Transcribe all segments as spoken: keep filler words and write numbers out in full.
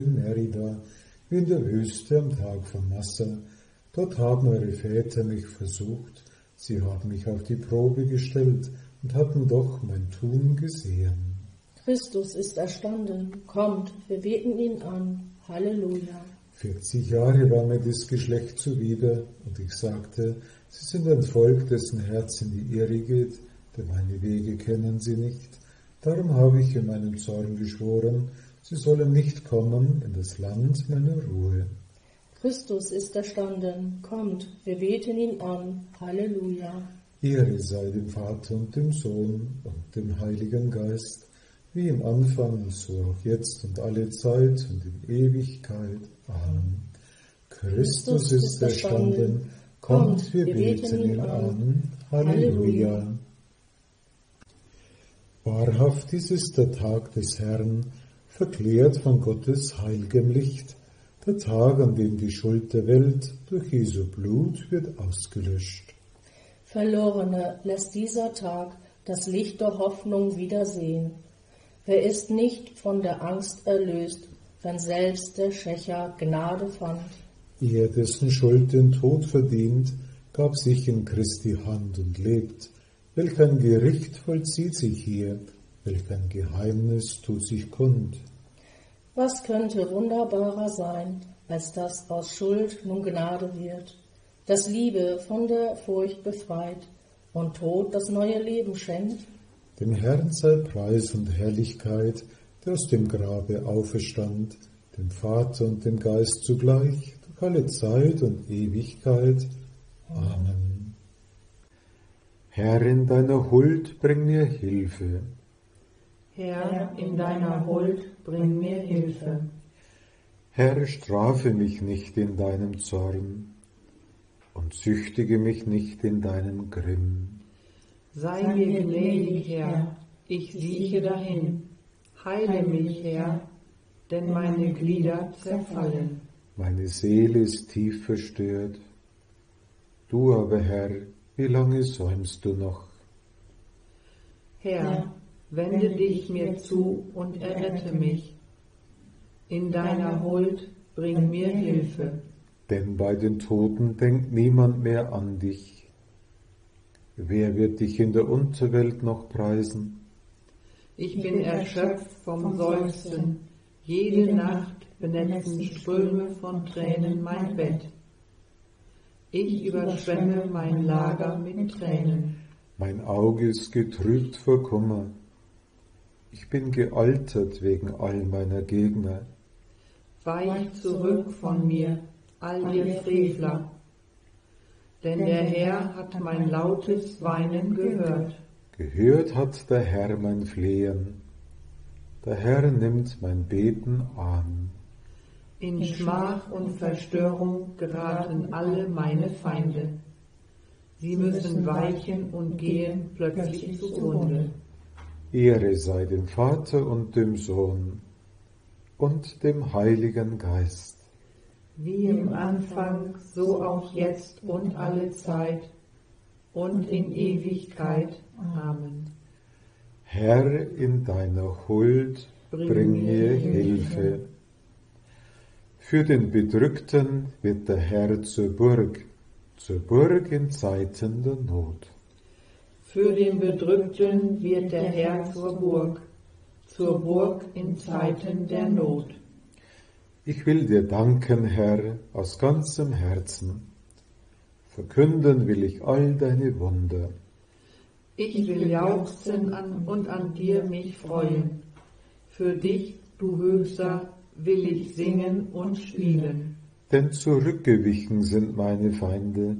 in Merida, wie in der Wüste am Tag von Massa. Dort haben eure Väter mich versucht, sie haben mich auf die Probe gestellt und hatten doch mein Tun gesehen. Christus ist erstanden, kommt, wir beten ihn an. Halleluja. vierzig Jahre war mir das Geschlecht zuwider, und ich sagte, sie sind ein Volk, dessen Herz in die Irre geht, denn meine Wege kennen sie nicht. Darum habe ich in meinem Zorn geschworen, sie sollen nicht kommen in das Land meiner Ruhe. Christus ist erstanden, kommt, wir beten ihn an. Halleluja. Ehre sei dem Vater und dem Sohn und dem Heiligen Geist, wie im Anfang, so auch jetzt und alle Zeit und in Ewigkeit. Amen. Christus ist erstanden, kommt, wir beten ihn an. Halleluja. Wahrhaft, dies ist der Tag des Herrn, verklärt von Gottes heiligem Licht, der Tag, an dem die Schuld der Welt durch Jesu Blut wird ausgelöscht. Verlorene lässt dieser Tag das Licht der Hoffnung wiedersehen. Wer ist nicht von der Angst erlöst, wenn selbst der Schächer Gnade fand? Er, dessen Schuld den Tod verdient, gab sich in Christi Hand und lebt. Welch ein Gericht vollzieht sich hier, welch ein Geheimnis tut sich kund. Was könnte wunderbarer sein, als dass aus Schuld nun Gnade wird, dass Liebe von der Furcht befreit und Tod das neue Leben schenkt? Dem Herrn sei Preis und Herrlichkeit, der aus dem Grabe auferstand, dem Vater und dem Geist zugleich, durch alle Zeit und Ewigkeit. Amen. Herr, in deiner Huld bring mir Hilfe. Herr, in deiner Huld bring mir Hilfe. Herr, strafe mich nicht in deinem Zorn und züchtige mich nicht in deinem Grimm. Sei mir gnädig, Herr, ich sieche dahin. Heile mich, Herr, denn meine Glieder zerfallen. Meine Seele ist tief verstört. Du aber, Herr, wie lange säumst du noch? Herr, wende dich mir zu und errette mich. In deiner Huld bring mir Hilfe. Denn bei den Toten denkt niemand mehr an dich. Wer wird dich in der Unterwelt noch preisen? Ich bin erschöpft vom Seufzen. Jede Nacht benetzen Ströme von Tränen mein Bett. Ich überschwemme mein Lager mit Tränen. Mein Auge ist getrübt vor Kummer. Ich bin gealtert wegen all meiner Gegner. Weich zurück von mir, all ihr Frevler. Denn der Herr hat mein lautes Weinen gehört. Gehört hat der Herr mein Flehen. Der Herr nimmt mein Beten an. In Schmach und Verstörung geraten alle meine Feinde. Sie müssen weichen und gehen plötzlich zugrunde. Ehre sei dem Vater und dem Sohn und dem Heiligen Geist. Wie im Anfang, so auch jetzt und alle Zeit und in Ewigkeit. Amen. Herr, in deiner Huld bring, bring mir Hilfe. Für den Bedrückten wird der Herr zur Burg, zur Burg in Zeiten der Not. Für den Bedrückten wird der Herr zur Burg, zur Burg in Zeiten der Not. Ich will dir danken, Herr, aus ganzem Herzen. Verkünden will ich all deine Wunder. Ich will jauchzen an und an dir mich freuen. Für dich, du Höchster, will ich singen und spielen. Denn zurückgewichen sind meine Feinde,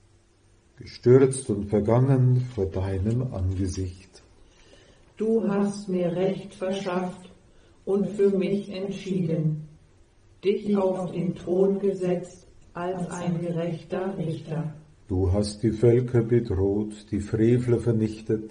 gestürzt und vergangen vor deinem Angesicht. Du hast mir Recht verschafft und für mich entschieden, dich auf den Thron gesetzt als ein gerechter Richter. Du hast die Völker bedroht, die Frevler vernichtet,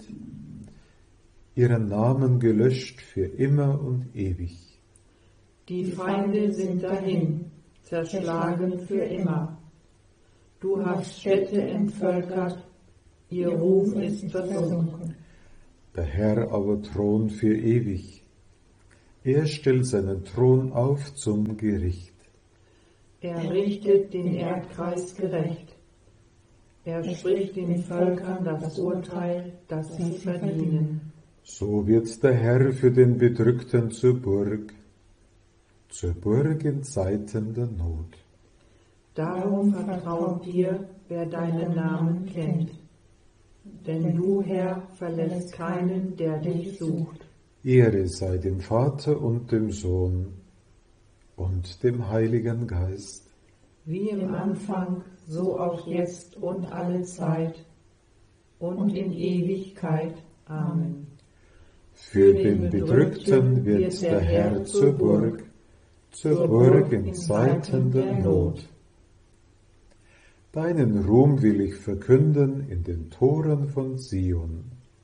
ihren Namen gelöscht für immer und ewig. Die Feinde sind dahin, zerschlagen für immer. Du hast Städte entvölkert, ihr Ruhm ist versunken. Der Herr aber thront für ewig. Er stellt seinen Thron auf zum Gericht. Er richtet den Erdkreis gerecht. Er spricht den Völkern das Urteil, das sie verdienen. So wird der Herr für den Bedrückten zur Burg, zur Burg in Zeiten der Not. Darum vertraut dir, wer deinen Namen kennt. Denn du, Herr, verlässt keinen, der dich sucht. Ehre sei dem Vater und dem Sohn und dem Heiligen Geist. Wie im Anfang, so auch jetzt und alle Zeit und in Ewigkeit. Amen. Für den Bedrückten wird der Herr zur Burg, zur Burg in Zeiten der Not. Deinen Ruhm will ich verkünden in den Toren von Zion.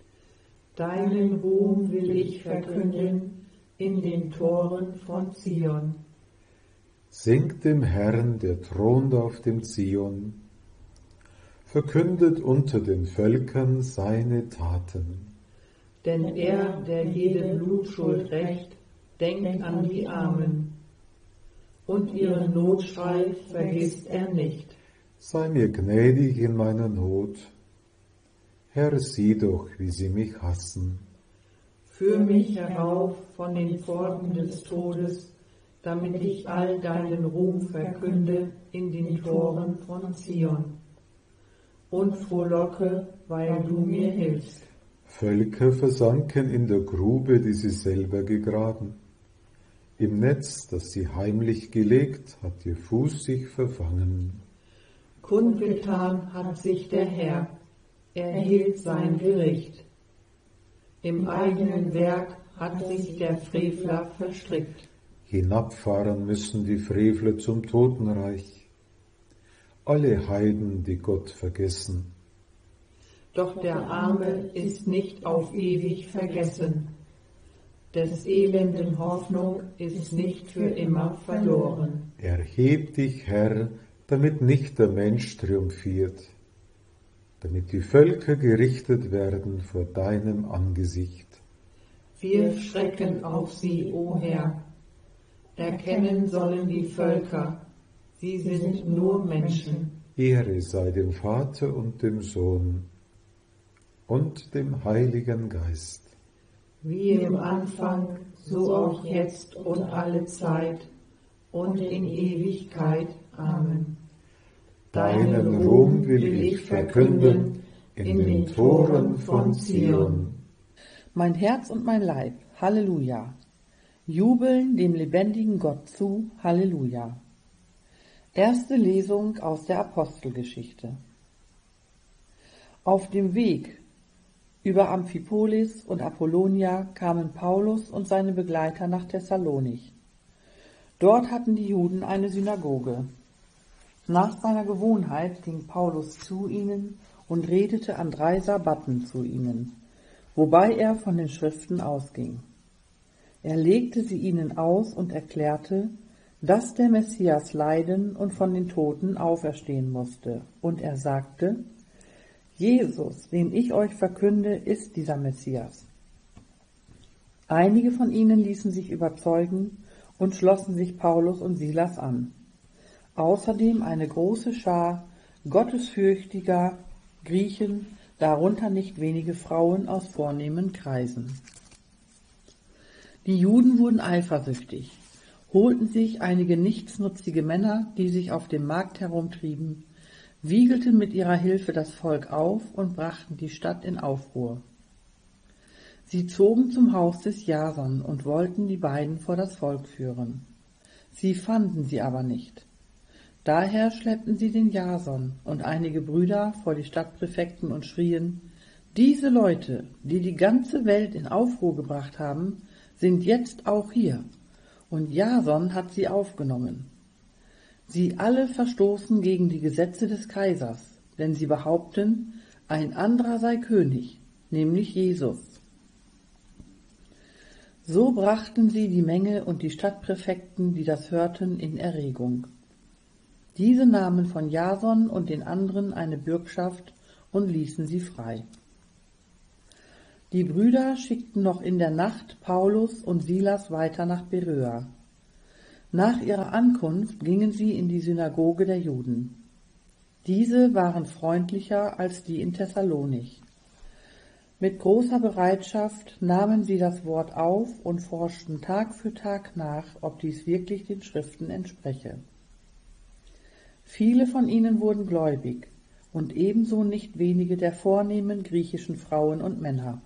Deinen Ruhm will ich verkünden in den Toren von Zion. Singt dem Herrn, der thront auf dem Zion, verkündet unter den Völkern seine Taten. Denn er, der jede Blutschuld rächt, denkt an die Armen, und ihren Notschrei vergisst er nicht. Sei mir gnädig in meiner Not, Herr, sieh doch, wie sie mich hassen. Führ mich herauf von den Pforten des Todes, damit ich all deinen Ruhm verkünde in den Toren von Zion. Und frohlocke, weil du mir hilfst. Völker versanken in der Grube, die sie selber gegraben. Im Netz, das sie heimlich gelegt, hat ihr Fuß sich verfangen. Kundgetan hat sich der Herr, er hielt sein Gericht. Im eigenen Werk hat sich der Frevler verstrickt. Hinabfahren müssen die Frevler zum Totenreich, alle Heiden, die Gott vergessen. Doch der Arme ist nicht auf ewig vergessen, des Elenden Hoffnung ist nicht für immer verloren. Erheb dich, Herr, damit nicht der Mensch triumphiert, damit die Völker gerichtet werden vor deinem Angesicht. Wir schrecken auf sie, o Herr. Erkennen sollen die Völker, sie sind nur Menschen. Ehre sei dem Vater und dem Sohn und dem Heiligen Geist. Wie im Anfang, so auch jetzt und alle Zeit und in Ewigkeit. Amen. Deinen Ruhm will ich verkünden in den Toren von Zion. Mein Herz und mein Leib, Halleluja, jubeln dem lebendigen Gott zu, Halleluja. Erste Lesung aus der Apostelgeschichte. Auf dem Weg über Amphipolis und Apollonia kamen Paulus und seine Begleiter nach Thessalonich. Dort hatten die Juden eine Synagoge. Nach seiner Gewohnheit ging Paulus zu ihnen und redete an drei Sabbaten zu ihnen, wobei er von den Schriften ausging. Er legte sie ihnen aus und erklärte, dass der Messias leiden und von den Toten auferstehen musste. Und er sagte, Jesus, den ich euch verkünde, ist dieser Messias. Einige von ihnen ließen sich überzeugen und schlossen sich Paulus und Silas an. Außerdem eine große Schar gottesfürchtiger Griechen, darunter nicht wenige Frauen aus vornehmen Kreisen. Die Juden wurden eifersüchtig, holten sich einige nichtsnutzige Männer, die sich auf dem Markt herumtrieben, wiegelten mit ihrer Hilfe das Volk auf und brachten die Stadt in Aufruhr. Sie zogen zum Haus des Jason und wollten die beiden vor das Volk führen. Sie fanden sie aber nicht. Daher schleppten sie den Jason und einige Brüder vor die Stadtpräfekten und schrien, diese Leute, die die ganze Welt in Aufruhr gebracht haben, sind jetzt auch hier, und Jason hat sie aufgenommen. Sie alle verstoßen gegen die Gesetze des Kaisers, denn sie behaupten, ein anderer sei König, nämlich Jesus. So brachten sie die Menge und die Stadtpräfekten, die das hörten, in Erregung. Diese nahmen von Jason und den anderen eine Bürgschaft und ließen sie frei. Die Brüder schickten noch in der Nacht Paulus und Silas weiter nach Beröa. Nach ihrer Ankunft gingen sie in die Synagoge der Juden. Diese waren freundlicher als die in Thessalonich. Mit großer Bereitschaft nahmen sie das Wort auf und forschten Tag für Tag nach, ob dies wirklich den Schriften entspreche. Viele von ihnen wurden gläubig und ebenso nicht wenige der vornehmen griechischen Frauen und Männer.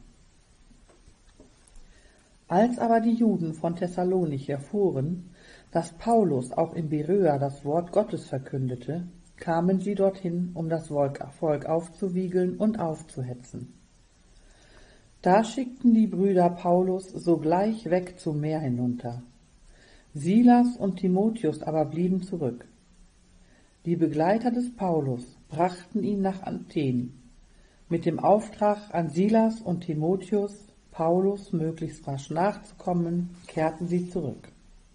Als aber die Juden von Thessalonich erfuhren, dass Paulus auch in Beröa das Wort Gottes verkündete, kamen sie dorthin, um das Volk aufzuwiegeln und aufzuhetzen. Da schickten die Brüder Paulus sogleich weg zum Meer hinunter. Silas und Timotheus aber blieben zurück. Die Begleiter des Paulus brachten ihn nach Athen, mit dem Auftrag an Silas und Timotheus, Paulus möglichst rasch nachzukommen, kehrten sie zurück.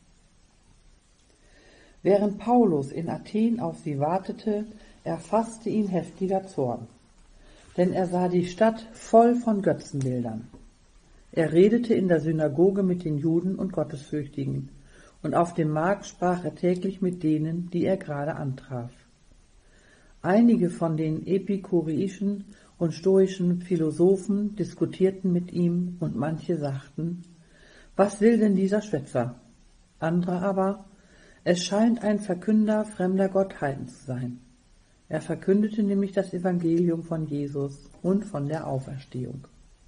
Während Paulus in Athen auf sie wartete, erfasste ihn heftiger Zorn, denn er sah die Stadt voll von Götzenbildern. Er redete in der Synagoge mit den Juden und Gottesfürchtigen, und auf dem Markt sprach er täglich mit denen, die er gerade antraf. Einige von den epikureischen und stoischen Philosophen diskutierten mit ihm, und manche sagten, was will denn dieser Schwätzer? Andere aber, es scheint ein Verkünder fremder Gottheiten zu sein. Er verkündete nämlich das Evangelium von Jesus und von der Auferstehung.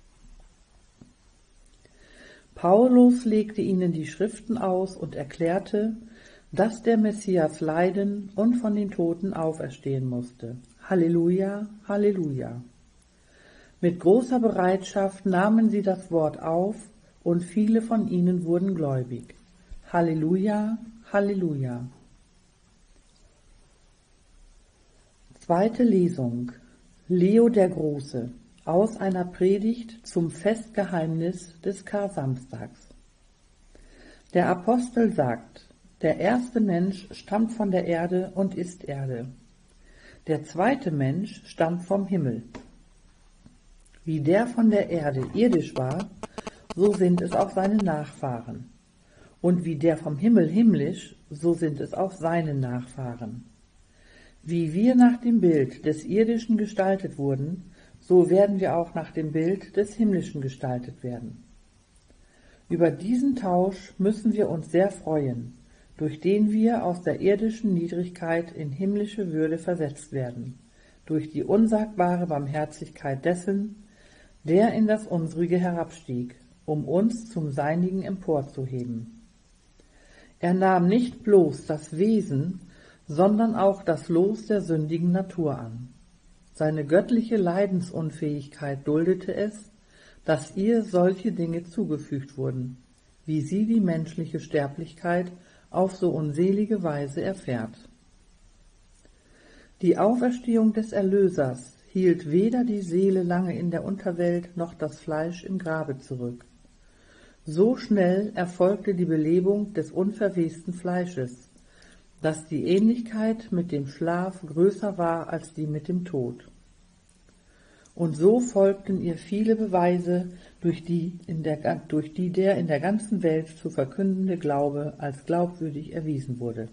Paulus legte ihnen die Schriften aus und erklärte, dass der Messias leiden und von den Toten auferstehen musste. Halleluja, Halleluja. Mit großer Bereitschaft nahmen sie das Wort auf und viele von ihnen wurden gläubig. Halleluja, Halleluja. Zweite Lesung. Leo der Große aus einer Predigt zum Festgeheimnis des Karsamstags. Der Apostel sagt, der erste Mensch stammt von der Erde und ist Erde. Der zweite Mensch stammt vom Himmel. Wie der von der Erde irdisch war, so sind es auch seine Nachfahren. Und wie der vom Himmel himmlisch, so sind es auch seine Nachfahren. Wie wir nach dem Bild des Irdischen gestaltet wurden, so werden wir auch nach dem Bild des Himmlischen gestaltet werden. Über diesen Tausch müssen wir uns sehr freuen, durch den wir aus der irdischen Niedrigkeit in himmlische Würde versetzt werden, durch die unsagbare Barmherzigkeit dessen, der in das Unsrige herabstieg, um uns zum Seinigen emporzuheben. Er nahm nicht bloß das Wesen, sondern auch das Los der sündigen Natur an. Seine göttliche Leidensunfähigkeit duldete es, dass ihr solche Dinge zugefügt wurden, wie sie die menschliche Sterblichkeit auf so unselige Weise erfährt. Die Auferstehung des Erlösers hielt weder die Seele lange in der Unterwelt noch das Fleisch im Grabe zurück. So schnell erfolgte die Belebung des unverwesten Fleisches, dass die Ähnlichkeit mit dem Schlaf größer war als die mit dem Tod. Und so folgten ihr viele Beweise, durch die, in der, durch die der in der ganzen Welt zu verkündende Glaube als glaubwürdig erwiesen wurde.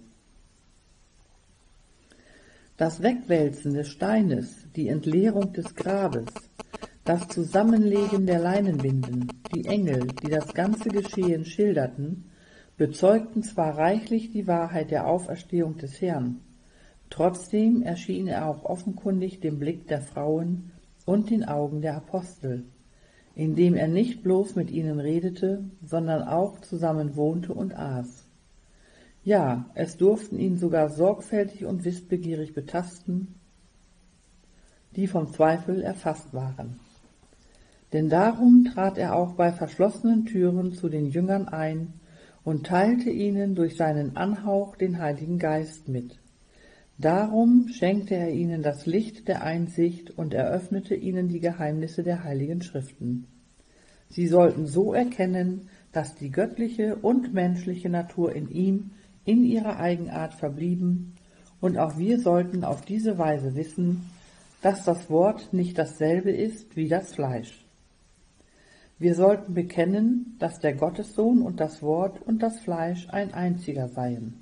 Das Wegwälzen des Steines, die Entleerung des Grabes, das Zusammenlegen der Leinenbinden, die Engel, die das ganze Geschehen schilderten, bezeugten zwar reichlich die Wahrheit der Auferstehung des Herrn, trotzdem erschien er auch offenkundig dem Blick der Frauen und den Augen der Apostel, indem er nicht bloß mit ihnen redete, sondern auch zusammen wohnte und aß. Ja, es durften ihn sogar sorgfältig und wissbegierig betasten, die vom Zweifel erfasst waren. Denn darum trat er auch bei verschlossenen Türen zu den Jüngern ein und teilte ihnen durch seinen Anhauch den Heiligen Geist mit. Darum schenkte er ihnen das Licht der Einsicht und eröffnete ihnen die Geheimnisse der Heiligen Schriften. Sie sollten so erkennen, dass die göttliche und menschliche Natur in ihm in ihrer Eigenart verblieben, und auch wir sollten auf diese Weise wissen, dass das Wort nicht dasselbe ist wie das Fleisch. Wir sollten bekennen, dass der Gottessohn und das Wort und das Fleisch ein einziger seien.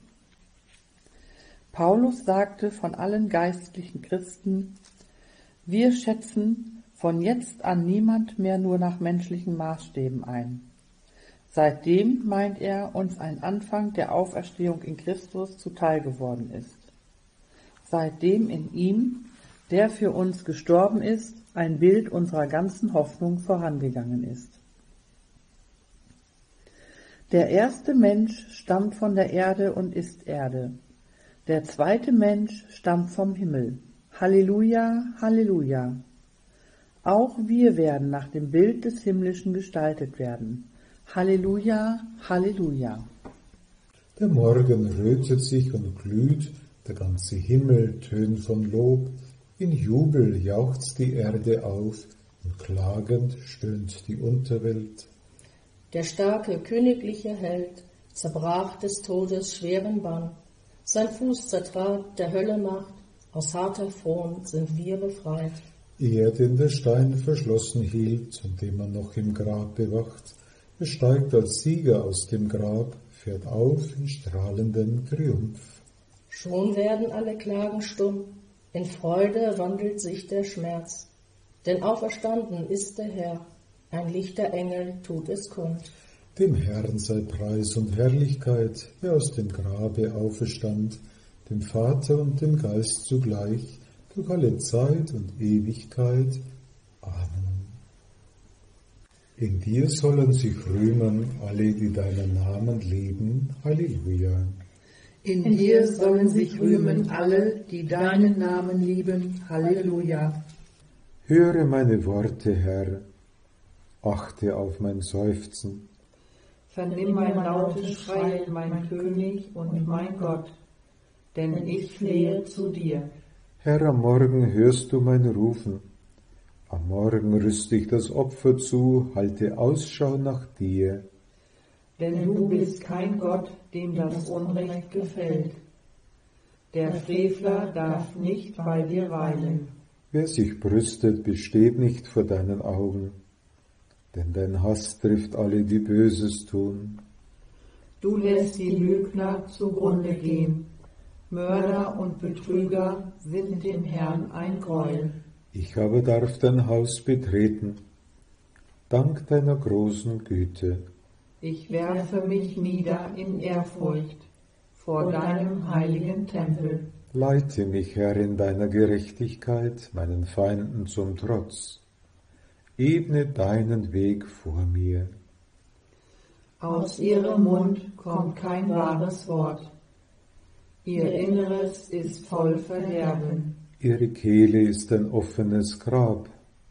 Paulus sagte von allen geistlichen Christen: Wir schätzen von jetzt an niemand mehr nur nach menschlichen Maßstäben ein. Seitdem, meint er, uns ein Anfang der Auferstehung in Christus zuteil geworden ist. Seitdem in ihm, der für uns gestorben ist, ein Bild unserer ganzen Hoffnung vorangegangen ist. Der erste Mensch stammt von der Erde und ist Erde. Der zweite Mensch stammt vom Himmel. Halleluja, Halleluja. Auch wir werden nach dem Bild des Himmlischen gestaltet werden. Halleluja, Halleluja. Der Morgen rötet sich und glüht, der ganze Himmel tönt von Lob, in Jubel jauchzt die Erde auf und klagend stöhnt die Unterwelt. Der starke königliche Held zerbrach des Todes schweren Bann, sein Fuß zertrat der Hölle Macht, aus harter Fron sind wir befreit. Er, den der Stein verschlossen hielt und den man noch im Grab bewacht, besteigt als Sieger aus dem Grab, fährt auf in strahlendem Triumph. Schon werden alle Klagen stumm, in Freude wandelt sich der Schmerz, denn auferstanden ist der Herr, ein lichter Engel tut es kund. Dem Herrn sei Preis und Herrlichkeit, der aus dem Grabe auferstand, dem Vater und dem Geist zugleich, durch alle Zeit und Ewigkeit. Amen. In dir sollen sich rühmen alle, die deinen Namen lieben. Halleluja. In dir sollen sich rühmen alle, die deinen Namen lieben. Halleluja. Höre meine Worte, Herr, achte auf mein Seufzen. Vernimm mein lautes Schreien, mein König und mein Gott, denn ich flehe zu dir. Herr, am Morgen hörst du mein Rufen. Am Morgen rüste ich das Opfer zu, halte Ausschau nach dir. Denn du bist kein Gott, dem das Unrecht gefällt. Der Frevler darf nicht bei dir weilen. Wer sich brüstet, besteht nicht vor deinen Augen, denn dein Hass trifft alle, die Böses tun. Du lässt die Lügner zugrunde gehen. Mörder und Betrüger sind dem Herrn ein Gräuel. Ich aber darf dein Haus betreten, dank deiner großen Güte. Ich werfe mich nieder in Ehrfurcht vor deinem heiligen Tempel. Leite mich, Herr, in deiner Gerechtigkeit, meinen Feinden zum Trotz. Ebne deinen Weg vor mir. Aus ihrem Mund kommt kein wahres Wort. Ihr Inneres ist voll Verderben. Ihre Kehle ist ein offenes Grab.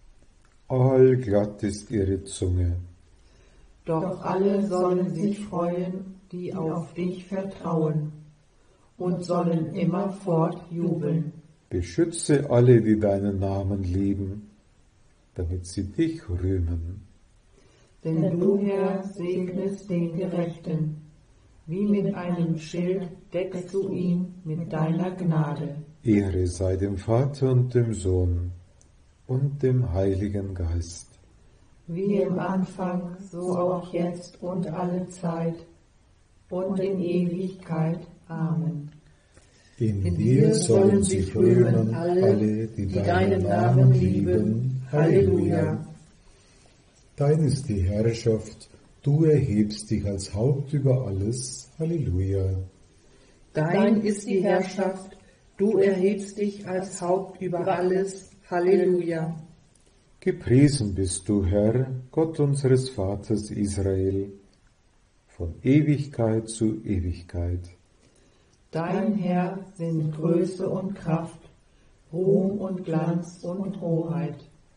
Allglatt ist ihre Zunge. Doch alle sollen sich freuen, die auf dich vertrauen, und sollen immerfort jubeln. Beschütze alle, die deinen Namen lieben, damit sie dich rühmen. Denn du, Herr, segnest den Gerechten, wie mit einem Schild deckst du ihn mit deiner Gnade. Ehre sei dem Vater und dem Sohn und dem Heiligen Geist. Wie im Anfang, so auch jetzt und alle Zeit und in Ewigkeit. Amen. In, in dir sollen sich rühmen alle, die, die deinen Namen lieben. Halleluja. Dein ist die Herrschaft, du erhebst dich als Haupt über alles. Halleluja. Dein ist die Herrschaft, du erhebst dich als Haupt über alles. Halleluja. Gepriesen bist du, Herr, Gott unseres Vaters Israel, von Ewigkeit zu Ewigkeit. Dein Herr sind Größe und Kraft, Ruhm und Glanz und Hoheit.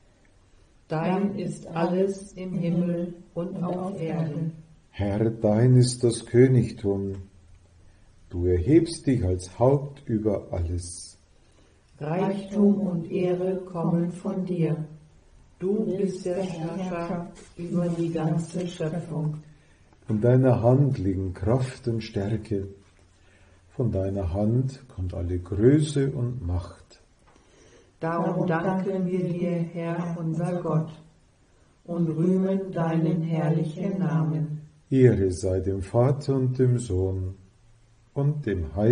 Dein ist alles im Himmel und auf Erden. Herr, dein ist das Königtum. Du erhebst dich als Haupt über alles. Reichtum und Ehre kommen von dir. Du bist der Herrscher über die ganze Schöpfung. In deiner Hand liegen Kraft und Stärke. Von deiner Hand kommt alle Größe und Macht. Darum danken wir dir, Herr, unser Gott, und rühmen deinen herrlichen Namen. Ehre sei dem Vater und dem Sohn und dem Heiligen